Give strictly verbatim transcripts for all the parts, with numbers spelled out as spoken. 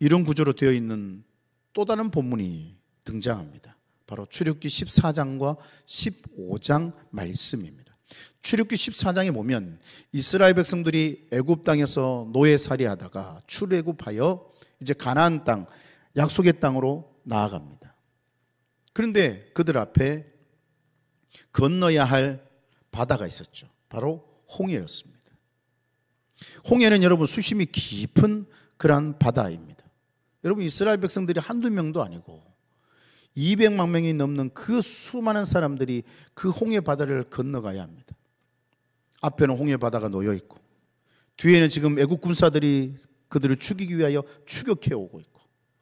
이런 구조로 되어 있는 또 다른 본문이 등장합니다. 바로 출애굽기 십사 장과 십오 장 말씀입니다. 출애굽기 십사 장에 보면 이스라엘 백성들이 애굽 땅에서 노예살이하다가 출애굽하여 이제 가나안 땅, 약속의 땅으로 나아갑니다. 그런데 그들 앞에 건너야 할 바다가 있었죠. 바로 홍해였습니다. 홍해는 여러분 수심이 깊은 그러한 바다입니다. 여러분 이스라엘 백성들이 한두 명도 아니고 이백만 명이 넘는 그 수많은 사람들이 그 홍해 바다를 건너가야 합니다. 앞에는 홍해 바다가 놓여 있고 뒤에는 지금 애국 군사들이 그들을 죽이기 위하여 추격해 오고 있고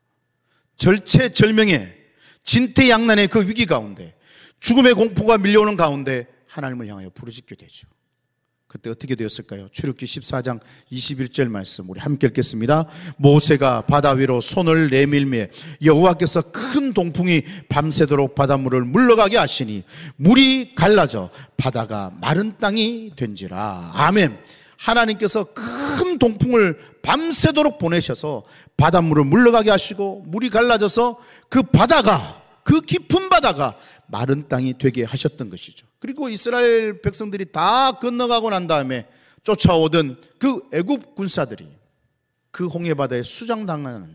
절체절명의 진퇴양난의 그 위기 가운데 죽음의 공포가 밀려오는 가운데 하나님을 향하여 부르짖게 되죠. 그때 어떻게 되었을까요? 출애굽기 십사 장 이십일 절 말씀 우리 함께 읽겠습니다. 모세가 바다 위로 손을 내밀매 여호와께서 큰 동풍이 밤새도록 바닷물을 물러가게 하시니 물이 갈라져 바다가 마른 땅이 된지라. 아멘. 하나님께서 큰 동풍을 밤새도록 보내셔서 바닷물을 물러가게 하시고 물이 갈라져서 그 바다가 그 깊은 바다가 마른 땅이 되게 하셨던 것이죠. 그리고 이스라엘 백성들이 다 건너가고 난 다음에 쫓아오던 그 애굽 군사들이 그 홍해 바다에 수장당하는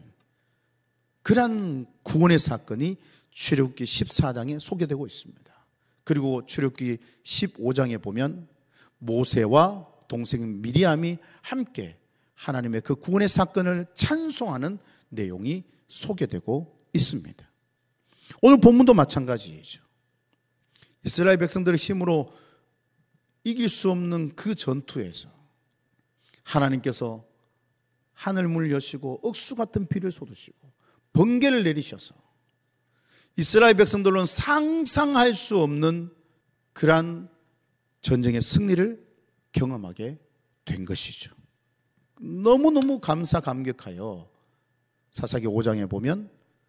그러한 구원의 사건이 출애굽기 십사 장에 소개되고 있습니다. 그리고 출애굽기 십오 장에 보면 모세와 동생 미리암이 함께 하나님의 그 구원의 사건을 찬송하는 내용이 소개되고 있습니다. 오늘 본문도 마찬가지이죠. 이스라엘 백성들의 힘으로 이길 수 없는 그 전투에서 하나님께서 하늘문을 여시고 억수 같은 비를 쏟으시고 번개를 내리셔서 이스라엘 백성들로는 상상할 수 없는 그러한 전쟁의 승리를 경험하게 된 것이죠. 너무너무 감사 감격하여 사사기 오 장에 보면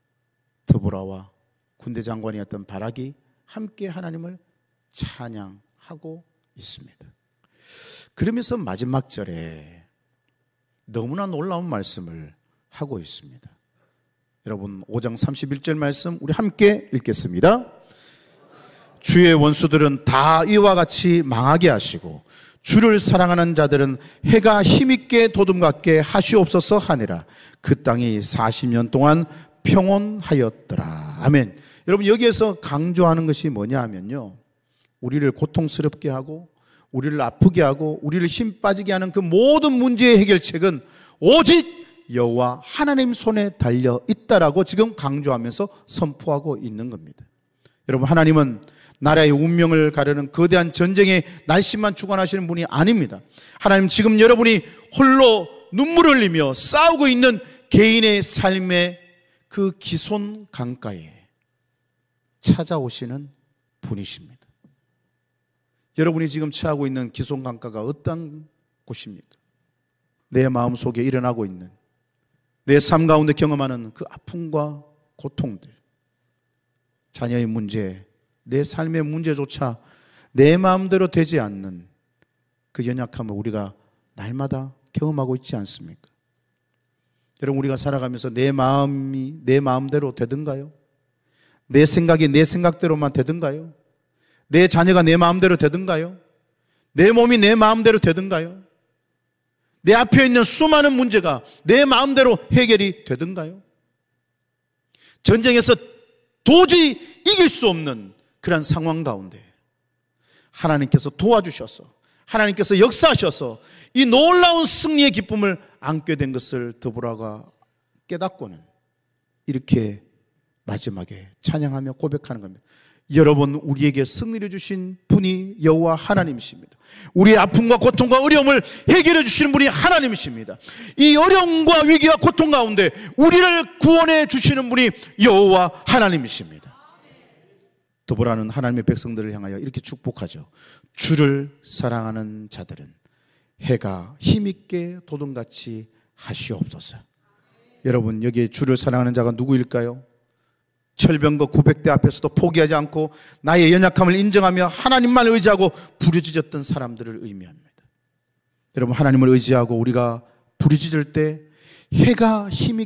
드보라와 군대 장관이었던 바락이 함께 하나님을 찬양하고 있습니다. 그러면서 마지막 절에 너무나 놀라운 말씀을 하고 있습니다. 여러분 오 장 삼십일 절 말씀 우리 함께 읽겠습니다. 주의 원수들은 다 이와 같이 망하게 하시고 주를 사랑하는 자들은 해가 힘있게 도둠같게 하시옵소서 하니라. 그 땅이 사십 년 동안 평온하였더라. 아멘. 여러분 여기에서 강조하는 것이 뭐냐 하면요, 우리를 고통스럽게 하고 우리를 아프게 하고 우리를 힘 빠지게 하는 그 모든 문제의 해결책은 오직 여호와 하나님 손에 달려 있다라고 지금 강조하면서 선포하고 있는 겁니다. 여러분 하나님은 나라의 운명을 가르는 거대한 전쟁의 날씨만 주관하시는 분이 아닙니다. 하나님 지금 여러분이 홀로 눈물을 흘리며 싸우고 있는 개인의 삶의 그 기손 강가에 찾아오시는 분이십니다. 여러분이 지금 처하고 있는 기손 강가가 어떤 곳입니까? 내 마음속에 일어나고 있는 내 삶 가운데 경험하는 그 아픔과 고통들, 자녀의 문제, 내 삶의 문제조차 내 마음대로 되지 않는 그 연약함을 우리가 날마다 경험하고 있지 않습니까? 여러분 우리가 살아가면서 내 마음이 내 마음대로 되든가요? 내 생각이 내 생각대로만 되든가요? 내 자녀가 내 마음대로 되든가요? 내 몸이 내 마음대로 되든가요? 내 앞에 있는 수많은 문제가 내 마음대로 해결이 되든가요? 전쟁에서 도저히 이길 수 없는 그런 상황 가운데 하나님께서 도와주셔서 하나님께서 역사하셔서 이 놀라운 승리의 기쁨을 안게 된 것을 드보라가 깨닫고는 이렇게 마지막에 찬양하며 고백하는 겁니다. 여러분 우리에게 승리를 주신 분이 여호와 하나님이십니다. 우리의 아픔과 고통과 어려움을 해결해 주시는 분이 하나님이십니다. 이 어려움과 위기와 고통 가운데 우리를 구원해 주시는 분이 여호와 하나님이십니다. 드보라는 하나님의 백성들을 향하여 이렇게 축복하죠. 주를 사랑하는 자들은 해가 힘있게 도둠같이 하시옵소서. 여러분 여기에 주를 사랑하는 자가 누구일까요? 철병거 구백 대 앞에서도 포기하지 않고 나의 연약함을 인정하며 하나님만 의지하고 부르짖었던 사람들을 의미합니다. 여러분 하나님을 의지하고 우리가 부르짖을 때 해가 힘있게